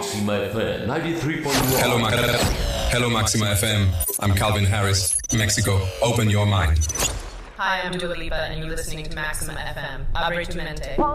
Maxima FM 93.1. Hello, Maxima FM. I'm Calvin Harris, Mexico. Open your mind. Hi, I'm Dua Lipa, and you're listening to Maxima FM. Abre tu mente.